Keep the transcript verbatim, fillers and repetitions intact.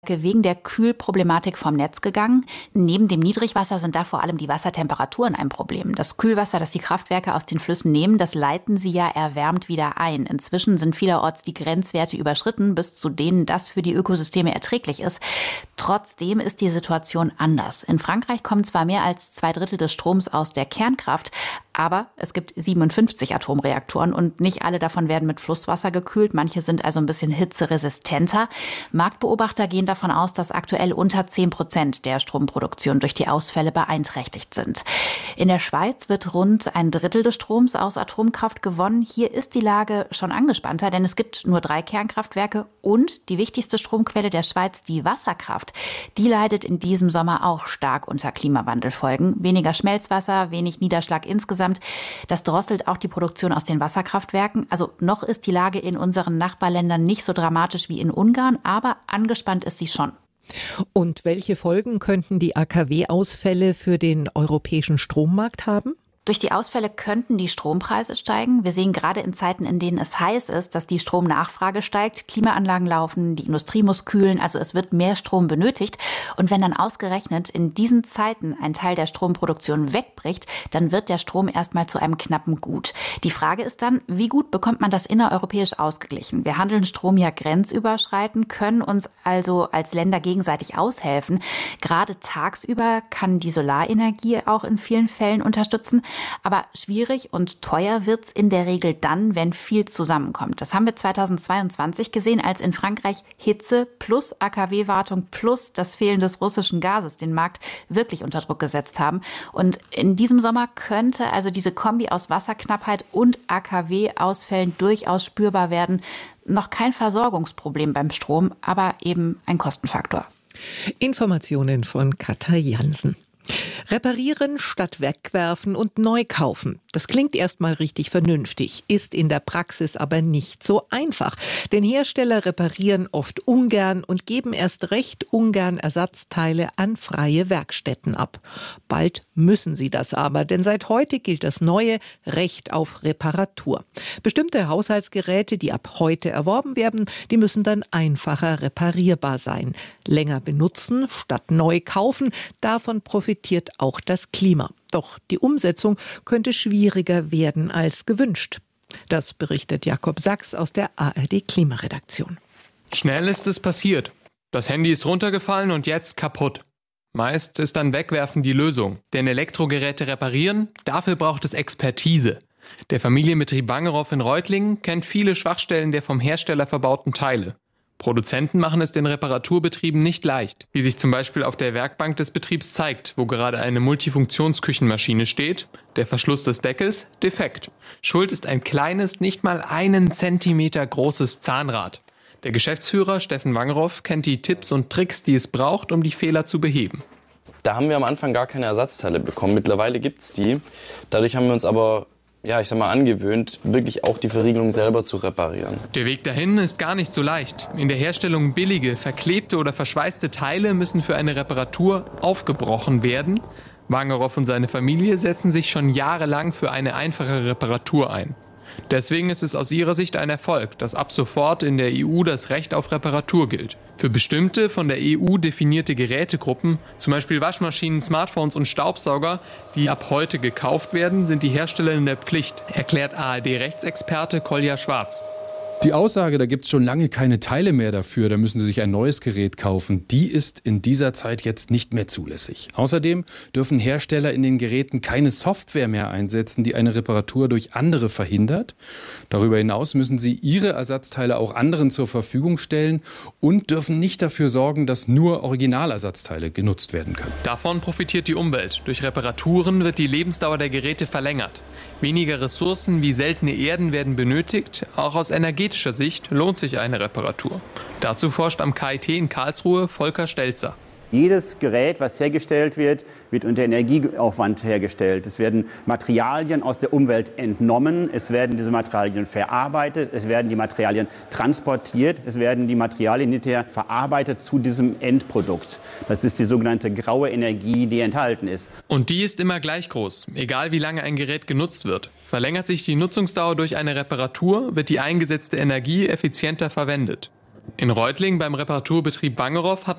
wegen der Kühlproblematik vom Netz gegangen. Neben dem Niedrigwasser sind da vor allem die Wassertemperaturen ein Problem. Das Kühlwasser, das die Kraftwerke aus den Flüssen nehmen, das leiten sie ja erwärmt wieder ein. Inzwischen sind vielerorts die Grenzwerte überschritten, bis zu denen das für die Ökosysteme erträglich ist. Trotzdem ist die Situation anders. In Frankreich kommen zwar mehr als zwei Drittel des Stroms aus der Kernkraft, aber es gibt siebenundfünfzig Atomreaktoren und nicht alle davon werden mit Flusswasser gekühlt. Manche sind also ein bisschen hitzeresistenter. Marktbeobachter gehen davon aus, dass aktuell unter zehn Prozent der Stromproduktion durch die Ausfälle beeinträchtigt sind. In der Schweiz wird rund ein Drittel des Stroms aus Atomkraft gewonnen. Hier ist die Lage schon angespannter, denn es gibt nur drei Kernkraftwerke und die wichtigste Stromquelle der Schweiz, die Wasserkraft, die leidet in diesem Sommer auch stark unter Klimawandelfolgen. Weniger Schmelzwasser, wenig Niederschlag insgesamt. Das drosselt auch die Produktion aus den Wasserkraftwerken. Also noch ist die Lage in unseren Nachbarländern nicht so dramatisch wie in Ungarn, aber angespannt ist sie schon. Und welche Folgen könnten die A K W-Ausfälle für den europäischen Strommarkt haben? Durch die Ausfälle könnten die Strompreise steigen. Wir sehen gerade in Zeiten, in denen es heiß ist, dass die Stromnachfrage steigt. Klimaanlagen laufen, die Industrie muss kühlen, also es wird mehr Strom benötigt. Und wenn dann ausgerechnet in diesen Zeiten ein Teil der Stromproduktion wegbricht, dann wird der Strom erstmal zu einem knappen Gut. Die Frage ist dann, wie gut bekommt man das innereuropäisch ausgeglichen? Wir handeln Strom ja grenzüberschreitend, können uns also als Länder gegenseitig aushelfen. Gerade tagsüber kann die Solarenergie auch in vielen Fällen unterstützen. Aber schwierig und teuer wird's in der Regel dann, wenn viel zusammenkommt. Das haben wir zweitausendzweiundzwanzig gesehen, als in Frankreich Hitze plus A K W-Wartung plus das Fehlen des russischen Gases den Markt wirklich unter Druck gesetzt haben. Und in diesem Sommer könnte also diese Kombi aus Wasserknappheit und A K W-Ausfällen durchaus spürbar werden. Noch kein Versorgungsproblem beim Strom, aber eben ein Kostenfaktor. Informationen von Katja Jansen. Reparieren statt wegwerfen und neu kaufen. Das klingt erstmal richtig vernünftig, ist in der Praxis aber nicht so einfach. Denn Hersteller reparieren oft ungern und geben erst recht ungern Ersatzteile an freie Werkstätten ab. Bald müssen sie das aber, denn seit heute gilt das neue Recht auf Reparatur. Bestimmte Haushaltsgeräte, die ab heute erworben werden, die müssen dann einfacher reparierbar sein. Länger benutzen statt neu kaufen, davon profitiert auch das Klima. Doch die Umsetzung könnte schwieriger werden als gewünscht. Das berichtet Jakob Sachs aus der A R D-Klimaredaktion. Schnell ist es passiert. Das Handy ist runtergefallen und jetzt kaputt. Meist ist dann Wegwerfen die Lösung. Denn Elektrogeräte reparieren, dafür braucht es Expertise. Der Familienbetrieb Wangerow in Reutlingen kennt viele Schwachstellen der vom Hersteller verbauten Teile. Produzenten machen es den Reparaturbetrieben nicht leicht, wie sich zum Beispiel auf der Werkbank des Betriebs zeigt, wo gerade eine Multifunktionsküchenmaschine steht, der Verschluss des Deckels defekt. Schuld ist ein kleines, nicht mal einen Zentimeter großes Zahnrad. Der Geschäftsführer Steffen Wangerow kennt die Tipps und Tricks, die es braucht, um die Fehler zu beheben. Da haben wir am Anfang gar keine Ersatzteile bekommen. Mittlerweile gibt es die. Dadurch haben wir uns aber ja, ich sag mal, angewöhnt, wirklich auch die Verriegelung selber zu reparieren. Der Weg dahin ist gar nicht so leicht. In der Herstellung billige, verklebte oder verschweißte Teile müssen für eine Reparatur aufgebrochen werden. Wangerow und seine Familie setzen sich schon jahrelang für eine einfache Reparatur ein. Deswegen ist es aus ihrer Sicht ein Erfolg, dass ab sofort in der E U das Recht auf Reparatur gilt. Für bestimmte von der E U definierte Gerätegruppen, zum Beispiel Waschmaschinen, Smartphones und Staubsauger, die ab heute gekauft werden, sind die Hersteller in der Pflicht, erklärt A R D-Rechtsexperte Kolja Schwarz. Die Aussage, da gibt es schon lange keine Teile mehr dafür, da müssen Sie sich ein neues Gerät kaufen, die ist in dieser Zeit jetzt nicht mehr zulässig. Außerdem dürfen Hersteller in den Geräten keine Software mehr einsetzen, die eine Reparatur durch andere verhindert. Darüber hinaus müssen sie ihre Ersatzteile auch anderen zur Verfügung stellen und dürfen nicht dafür sorgen, dass nur Originalersatzteile genutzt werden können. Davon profitiert die Umwelt. Durch Reparaturen wird die Lebensdauer der Geräte verlängert. Weniger Ressourcen wie seltene Erden werden benötigt. Auch aus energetischer Sicht lohnt sich eine Reparatur. Dazu forscht am K I T in Karlsruhe Volker Stelzer. Jedes Gerät, was hergestellt wird, wird unter Energieaufwand hergestellt. Es werden Materialien aus der Umwelt entnommen, es werden diese Materialien verarbeitet, es werden die Materialien transportiert, es werden die Materialien hinterher verarbeitet zu diesem Endprodukt. Das ist die sogenannte graue Energie, die enthalten ist. Und die ist immer gleich groß, egal wie lange ein Gerät genutzt wird. Verlängert sich die Nutzungsdauer durch eine Reparatur, wird die eingesetzte Energie effizienter verwendet. In Reutlingen beim Reparaturbetrieb Wangerow hat